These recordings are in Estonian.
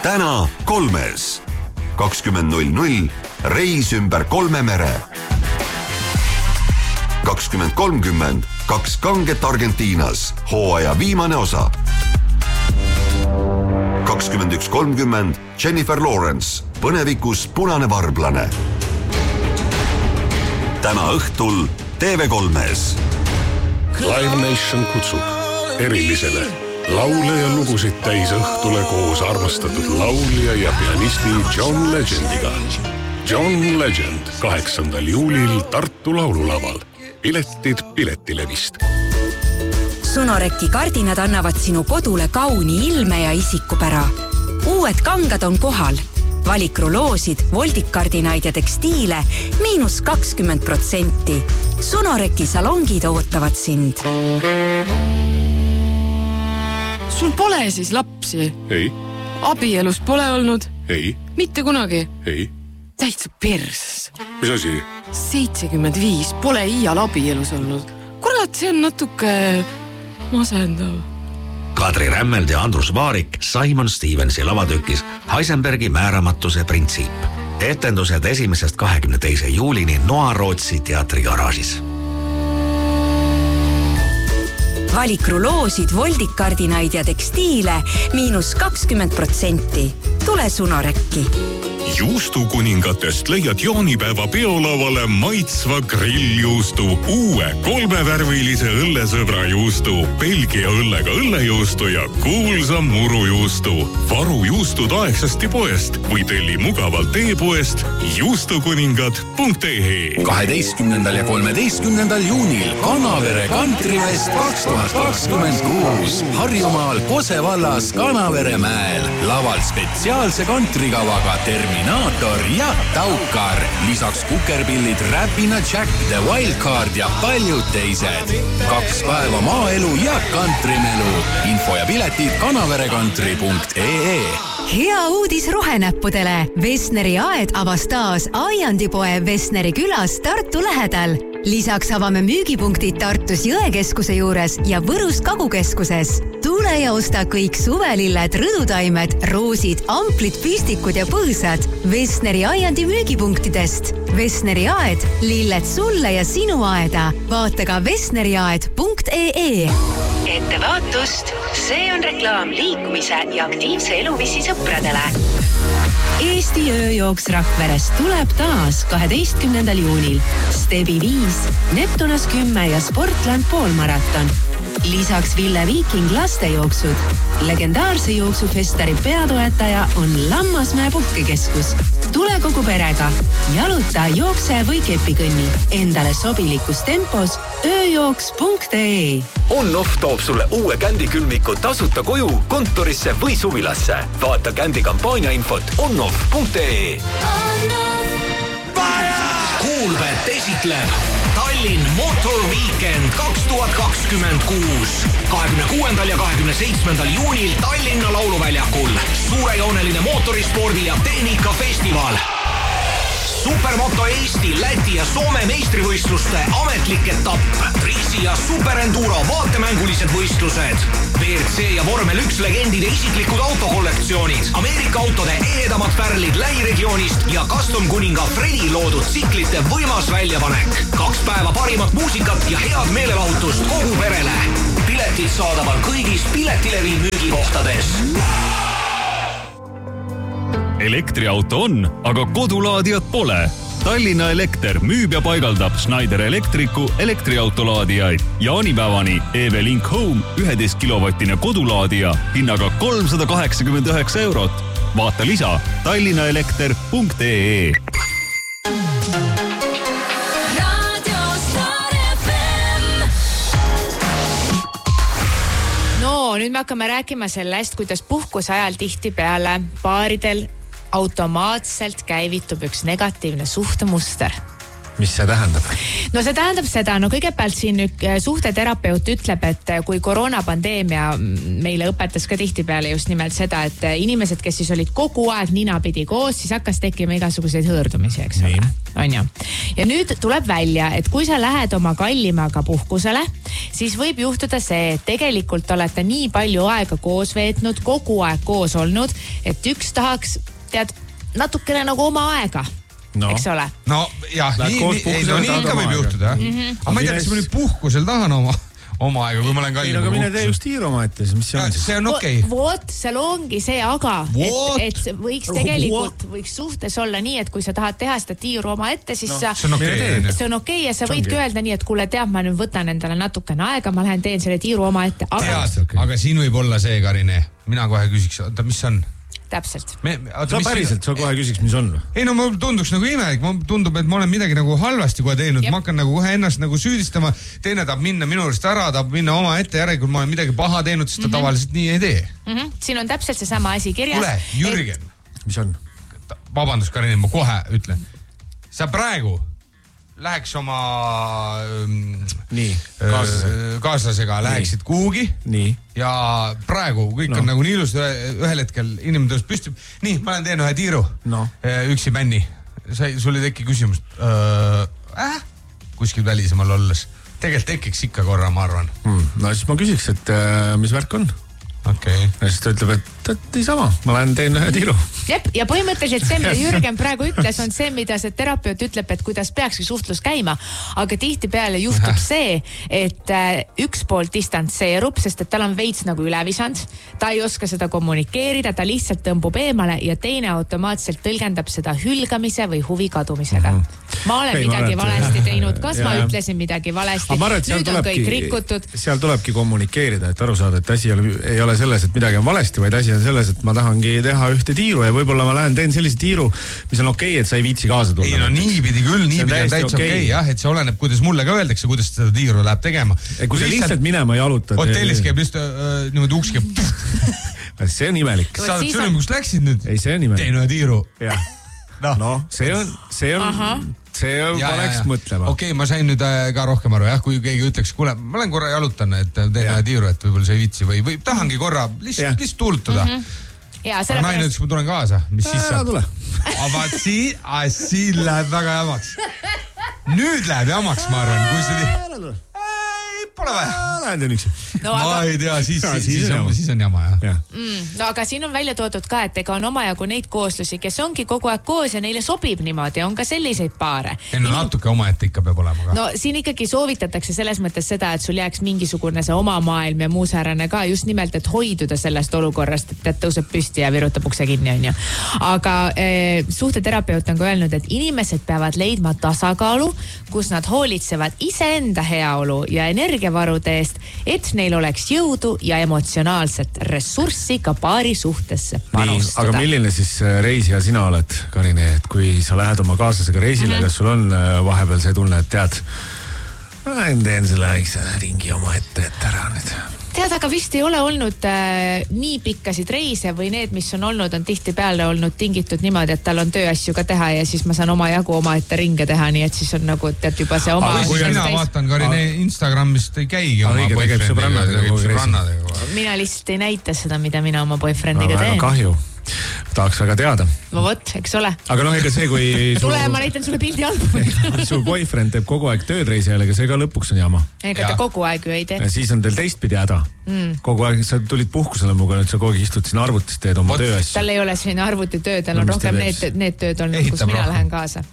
Täna kolmes. 20.00 reis ümber 3 mere. 20.30 2 kanget Argentiinas, hooaja viimane osa. 21.30 Jennifer Lawrence, põnevikus punane varblane. Täna õhtul TV3-s. Live Nation kutsub erilisele laule ja lugusid täis õhtule koos armastatud laulja ja pianisti John Legendiga. John Legend 8. juulil Tartu laululaval. Piletid Piletilevist. Sunoreki kardinad annavad sinu kodule kauni ilme ja isikupära. Uued kangad on kohal. Valikruloosid, voldikardinaid ja tekstiile -20%. Sunoreki salongid ootavad sind. Sul pole siis lapsi? Ei. Abielus pole olnud? Ei. Mitte kunagi? Ei. Täitsa pers. Mis asi? 75 pole iial abielus olnud. Kurat, see on natuke masendav. Kadri Rämmeld ja Andrus Vaarik Simon Stevensi lavatükis Heisenbergi määramatuse printsiip. Etendused 1.–22. juulini Noa-Rootsi teatrigaraažis. Valikruloosid, voldikardinaid ja tekstiile -20%. Tule Sunorekki. Juustukuningatest leiad jaanipäeva peolavale maitsva grilljuustu, uue 3-värvilise õllesõbra juustu, Belgia õllega õllejuustu ja kuulsa murujuustu. Varu juustud aegsasti poest või telli mugavalt e-poest juustukuningad.ee. 12. ja 13. juunil Kanavere Kantrivest 2026 Harjumaal Kose vallas Kanavere mäel. Laval spetsiaalse kantrikavaga Terminaator ja Taukar. Lisaks kukerpillid Räpina Jack, The Wildcard ja paljud teised. 2 päeva maaelu ja kantrimelu. Info ja piletid kanaverekantri.ee. Hea uudis rohenäppudele. Vesneri aed avas taas Aiandipoe Vesneri külas Tartu lähedal. Lisaks avame müügipunktid Tartus Jõekeskuse juures ja Võrus Kagukeskuses. Tule ja osta kõik suvelilled, rõdutaimed, roosid, amplid, püstikud ja põõsad Vesneri Aiandi müügipunktidest. Vesneri aed, lilled sulle ja sinu aeda. Vaata ka vesneriaed.ee. Ettevaatust, see on reklaam liikumise ja aktiivse eluviisi sõpradele. Eesti ööjooks Rakverest tuleb taas 12. juunil. Stebi 5, Neptunas 10 ja Sportland poolmaraton. Lisaks Ville Viiking lastejooksud. Legendaarse jooksufestari peatoetaja on Lammasmäe puhkekeskus. Tule kogu perega. Jaluta, jookse või kepikõnni. Endale sobilikus tempos ööjooks.ee. On-Off toob sulle uue kändikülmiku tasuta koju, kontorisse või suvilasse. Vaata kändi kampaaniainfot onoff.ee. Kuulbet esitleb Tallinn Motor Weekend 2026. 26. ja 27. juunil Tallinna lauluväljakul. Suurejooneline mootorispordi ja tehnikafestival. Supermoto Eesti, Läti ja Soome meistrivõistluste ametlik etapp. Trisi ja Superenduro vaatemängulised võistlused. WRC ja Vormel 1 legendide isiklikud autokollektsioonid. Ameerika autode ehedamad pärlid lähiregioonist ja custom kuninga Fredi loodud tsiklite võimas väljapanek. 2 päeva parimat muusikat ja head meelelahutust kogu perele. Piletid saadaval kõigis Piletilevi müügikohtades. Elektriauto on, aga kodulaadijat pole. Tallinna Elekter müüb ja paigaldab Schneider Elektriku elektriautolaadijaid. Jaanipäevani EV-Link Home 11 kilovatine kodulaadija hinnaga 389 €. Vaata lisa tallinnaelekter.ee. No, nüüd me hakkame rääkima sellest, kuidas puhkuse ajal tihtipeale paaridel automaatselt käivitub üks negatiivne suhtemuster. mis see tähendab? No see tähendab seda, kõigepealt siin suhteterapeut ütleb, et kui koroonapandeemia meile õpetas ka tihtipeale just nimelt seda, et inimesed, kes siis olid kogu aeg ninapidi koos, siis hakkas tekkima igasuguseid hõõrdumisi, eks ole. On ju. Ja nüüd tuleb välja, et kui sa lähed oma kallimaga puhkusele, siis võib juhtuda see, et tegelikult olete nii palju aega koos veetnud, kogu aeg koos olnud, et üks tahaks, natukene nagu oma aega. Eks ole? No jah, nii ikka võib juhtuda. Aga ma ei tea, kas ma nüüd puhkusel tahan oma aega, kui ma olen kallima puhkusel. Mine tee just tiiru oma ette, mis see on siis? See on okei. Vot, seal ongi see aga, et võiks suhtes olla nii, et kui sa tahad teha seda tiiru oma ette, siis see on okei ja sa võidki öelda nii, et kuule, teab, ma nüüd võtan endale natukene aega, ma lähen teen selle tiiru oma ette. Aga siin võib olla see, Karine, mina kohe küsiks, mis see on? Täpselt. Sa päriselt, sa kohe küsiks, mis on? Ei no, mul tunduks nagu imelik, mul tundub, et ma olen midagi nagu halvasti kohe teinud, ma hakkan nagu kohe ennast nagu süüdistama, teine tahab minna minu juurest ära, tahab minna oma ette järelikult, ma olen midagi paha teinud, sest ta tavaliselt nii ei tee. Siin on täpselt see sama asi kirjas. Kule, Jürgen. Mis on? Vabandust, Karin, ma kohe ütlen. Sa praegu läheks oma kaaslasega, läheksid kuhugi ja praegu kõik on nagu nii ilus, ühel hetkel inimene tõus püsti. Nii, ma olen teen ühe tiiru, üksi bänni. Sul ei teki küsimust, kuskil välisemal olles. Tegelikult tekiks ikka korra, ma arvan. No siis ma küsiks, et mis värk on? Okay. Ja siis ta ütleb, et ei sama, ma lähen teen ühe tiiru. Jep, ja põhimõtteliselt see, mida Jürgen praegu ütles, on see, mida see terapeut ütleb, et kuidas peakski suhtlus käima. Aga tihtipeale juhtub see, et üks pool distantseerub, sest et tal on veits nagu ülevisand. Ta ei oska seda kommunikeerida, ta lihtsalt tõmbub eemale ja teine automaatselt tõlgendab seda hülgamise või huvi kadumisega. Ma olen midagi valesti teinud, kas ma ütlesin midagi valesti, nüüd on kõik rikutud. Seal tulebki kommunikeerida, et aru saada, et asi ei ole selles, et midagi on valesti, vaid asi on selles, et ma tahangi teha ühte tiiru ja võib-olla ma lähen teen sellise tiiru, mis on okei, et sa ei viitsi kaasa tulla. Ei no niipidi küll, niipidi on täitsa okei, jah, et see oleneb, kuidas mulle ka öeldakse, kuidas seda tiiru läheb tegema. Kui sa lihtsalt minema jalutad. Hotellis käib just niimoodi uks käib. See on imelik. Saad sülim, kus läksid nüüd? Ei, see on imelik. Teen ühe tiiru. No, see paneks mõtlema. Okei, ma sain nüüd ka rohkem aru, jah, kui keegi ütleks, kuule, ma olen korra jalutan, et teen ühe tiiru, et võib-olla see ei viitsi või tahangi korra lihtsalt tuulutada. Aga naine ütles, kui ma tulen kaasa, mis siis saab? Tule. Aga siin läheb väga jamaks. Nüüd läheb jamaks, ma arvan, kui see pole vaja. Ma ei tea, siis on jama, jah. No aga siin on välja toodud ka, et ega on omajagu neid kooslusi, kes ongi kogu aeg koos ja neile sobib niimoodi, on ka selliseid paare. No natuke omaette ikka peab olema ka. No siin ikkagi soovitatakse selles mõttes seda, et sul jääks mingisugune see oma maailm ja muu säärane ka just nimelt, et hoiduda sellest olukorrast, et tõuseb püsti ja virutab ukse kinni, on ju. Aga suhteterapeut on ka öelnud, et inimesed peavad leidma tasakaalu, kus nad hoolitsevad iseenda heaolu ja energiavarude eest, et neil oleks jõudu ja emotsionaalset ressurssi ka paari suhtesse panustada. Aga milline siis reisija sina oled, Karine, et kui sa lähed oma kaaslasega reisile, kas sul on vahepeal see tunne, et tead, ma teen selle väikse ringi oma ette, et ära nüüd. Tead, aga vist ei ole olnud nii pikkasid reise või need, mis on olnud, on tihtipeale olnud tingitud niimoodi, et tal on tööasju ka teha ja siis ma saan oma jagu oma ette ringe teha, nii et siis on nagu, tead juba see oma... Kui mina vaatan, Karine, Instagramist ei käigi oma boyfriendiga. Mina lihtsalt ei näita seda, mida mina oma boyfriendiga teen. Väga kahju. Tahaks väga teada. No vot, eks ole. Aga ega see, kui... Tule ja ma näitan sulle pildi albumit. Su boyfriend teeb kogu aeg tööd reisijale, ega see ka lõpuks on jama. Ega ta kogu aeg ju ei tee. Ja siis on teil teistpidi häda. Kogu aeg sa tulid puhkusele muga, nüüd sa kogu aeg istud siin arvutis, teed oma tööasju. Tal ei ole siin arvutitöö, tal on rohkem need tööd olnud, kus mina lähen kaasa.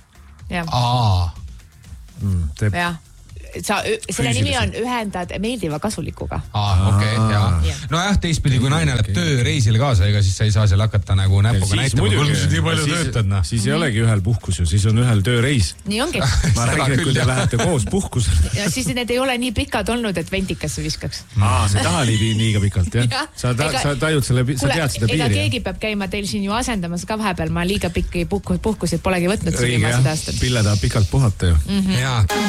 Jah. Selle nimi on ühendad meeldiva kasulikuga. Okei, jah. No jah, teistpidi, kui naine läheb tööreisile kaasa, ega siis sa ei saa seal hakata nagu näpuga näitama, kui nii palju töötad. Siis ei olegi ühel puhkus ju, siis on ühel tööreis. Nii ongi. Ma räägin, et kui te lähete koos puhkusele. Ja siis need ei ole nii pikad olnud, et ventikasse viskaks. See taha liibi liiga pikalt, jah? Sa tajud selle, sa tead seda piiri. Ega keegi peab käima teil siin ju asendamas ka vahepeal, ma liiga pikki puhkusid polegi võtnud siin viimased aastad. Pille tahab pikalt puhata ju.